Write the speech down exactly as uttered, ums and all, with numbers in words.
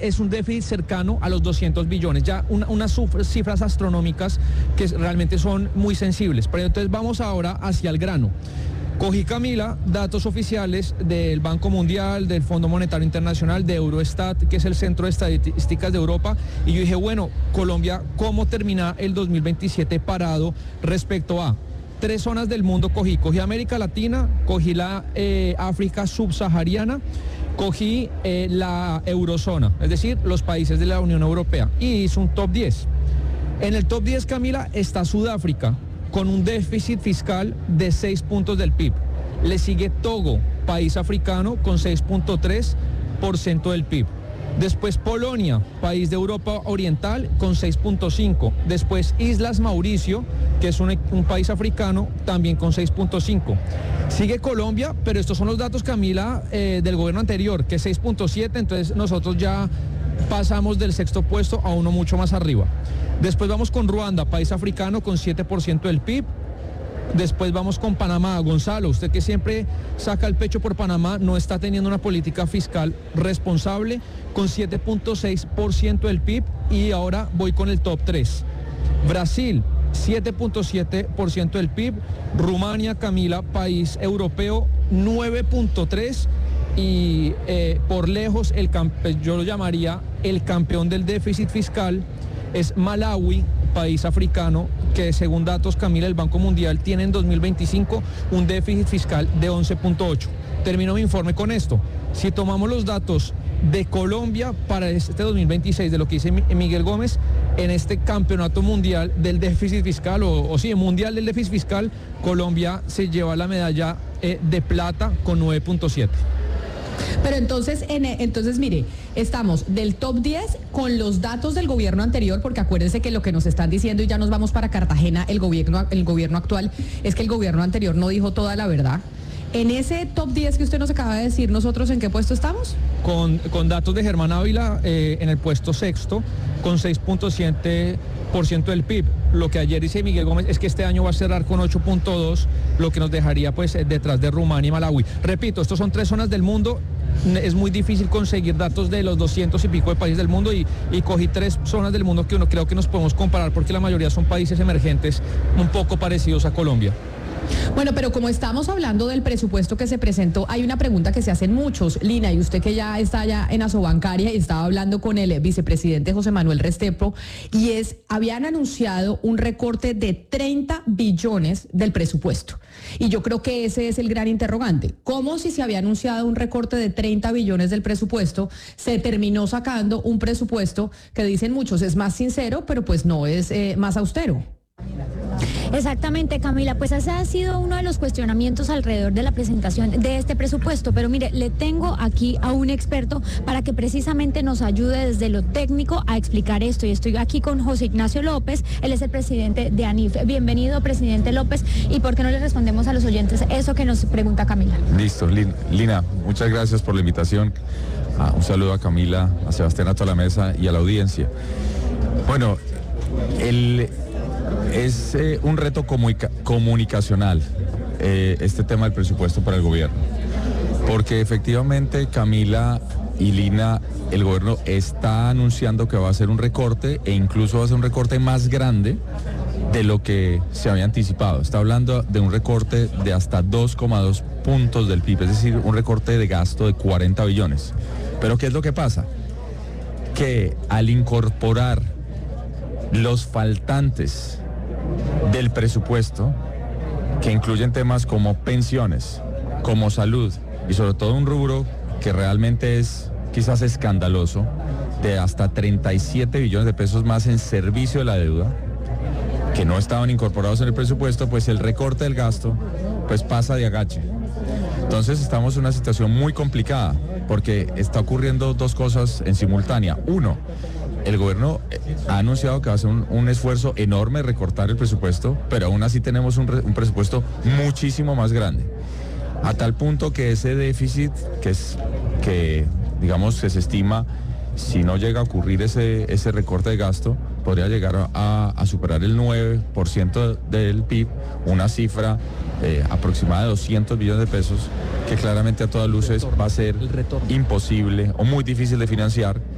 es un déficit cercano a los doscientos billones, ya una, unas cifras astronómicas que realmente son muy sensibles. Pero entonces vamos ahora hacia el grano. Cogí, Camila, datos oficiales del Banco Mundial, del Fondo Monetario Internacional, de Eurostat, que es el Centro de Estadísticas de Europa, y yo dije, bueno, Colombia, ¿cómo termina el dos mil veintisiete parado respecto a tres zonas del mundo? Cogí, cogí América Latina, cogí la eh, África subsahariana, cogí eh, la eurozona, es decir, los países de la Unión Europea, y hice un top diez. En el top diez, Camila, está Sudáfrica, con un déficit fiscal de seis puntos del P I B. Le sigue Togo, país africano, con seis punto tres por ciento del P I B. Después Polonia, país de Europa Oriental, con seis punto cinco. Después Islas Mauricio, que es un, un país africano, también con seis punto cinco. Sigue Colombia, pero estos son los datos, Camila, eh, del gobierno anterior, que es seis punto siete, entonces nosotros ya pasamos del sexto puesto a uno mucho más arriba. Después vamos con Ruanda, país africano, con siete por ciento del P I B. Después vamos con Panamá. Gonzalo, usted que siempre saca el pecho por Panamá, no está teniendo una política fiscal responsable, con siete punto seis por ciento del P I B. Y ahora voy con el top tres. Brasil, siete punto siete por ciento del P I B. Rumania, Camila, país europeo, nueve punto tres por ciento. Y eh, por lejos, el yo lo llamaría el campeón del déficit fiscal, es Malawi, país africano, que según datos, Camila, del Banco Mundial, tiene en dos mil veinticinco un déficit fiscal de once punto ocho. Termino mi informe con esto. Si tomamos los datos de Colombia para este dos mil veintiséis, de lo que dice Miguel Gómez, en este campeonato mundial del déficit fiscal, o, o sí, mundial del déficit fiscal, Colombia se lleva la medalla eh, de plata con nueve punto siete. Pero entonces, en, entonces, mire, estamos del top diez con los datos del gobierno anterior, porque acuérdense que lo que nos están diciendo, y ya nos vamos para Cartagena, el gobierno, el gobierno actual, es que el gobierno anterior no dijo toda la verdad. En ese top diez que usted nos acaba de decir, ¿nosotros en qué puesto estamos? Con, con datos de Germán Ávila, eh, en el puesto sexto, con seis punto siete por ciento del P I B. Lo que ayer dice Miguel Gómez es que este año va a cerrar con ocho punto dos, lo que nos dejaría pues detrás de Rumania y Malawi. Repito, estos son tres zonas del mundo. Es muy difícil conseguir datos de los doscientos y pico de países del mundo, y, y cogí tres zonas del mundo que uno creo que nos podemos comparar, porque la mayoría son países emergentes un poco parecidos a Colombia. Bueno, pero como estamos hablando del presupuesto que se presentó, hay una pregunta que se hacen muchos, Lina, y usted que ya está allá en Asobancaria y estaba hablando con el vicepresidente José Manuel Restrepo, y es, habían anunciado un recorte de treinta billones del presupuesto. Y yo creo que ese es el gran interrogante. ¿Cómo, si se había anunciado un recorte de treinta billones del presupuesto, se terminó sacando un presupuesto que dicen muchos es más sincero, pero pues no es eh, más austero? Exactamente, Camila, pues ese ha sido uno de los cuestionamientos alrededor de la presentación de este presupuesto, pero mire, le tengo aquí a un experto para que precisamente nos ayude desde lo técnico a explicar esto, y estoy aquí con José Ignacio López, él es el presidente de ANIF. Bienvenido, presidente López, y ¿por qué no le respondemos a los oyentes eso que nos pregunta Camila? Listo, Lina, muchas gracias por la invitación. Ah, un saludo a Camila, a Sebastián, a toda la mesa y a la audiencia. Bueno, el... Es eh, un reto comunica- comunicacional eh, este tema del presupuesto para el gobierno, porque efectivamente, Camila y Lina, el gobierno está anunciando que va a hacer un recorte, e incluso va a ser un recorte más grande de lo que se había anticipado. Está hablando de un recorte de hasta dos coma dos puntos del P I B, es decir, un recorte de gasto de cuarenta billones. Pero ¿qué es lo que pasa? Que al incorporar los faltantes del presupuesto, que incluyen temas como pensiones, como salud, y sobre todo un rubro que realmente es quizás escandaloso, de hasta treinta y siete billones de pesos más en servicio de la deuda, que no estaban incorporados en el presupuesto, pues el recorte del gasto pues pasa de agache. Entonces estamos en una situación muy complicada, porque está ocurriendo dos cosas en simultánea. Uno, el gobierno ha anunciado que va a hacer un, un esfuerzo enorme de recortar el presupuesto, pero aún así tenemos un, re, un presupuesto muchísimo más grande, a tal punto que ese déficit, que es que digamos que se estima, si no llega a ocurrir ese, ese recorte de gasto, podría llegar a, a superar el nueve por ciento del P I B, una cifra eh, aproximada de doscientos billones de pesos, que claramente a todas luces va a ser imposible o muy difícil de financiar